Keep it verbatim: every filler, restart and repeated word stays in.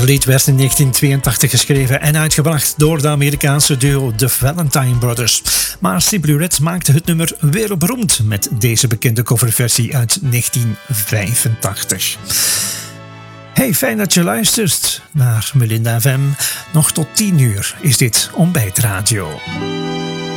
Het lied werd in negentien tweeëntachtig geschreven en uitgebracht door de Amerikaanse duo The Valentine Brothers. Maar Simply Red maakte het nummer wereldberoemd met deze bekende coverversie uit negentien vijfentachtig. Hey, fijn dat je luistert naar Melinda F M. Nog tot tien uur is dit Ontbijtradio.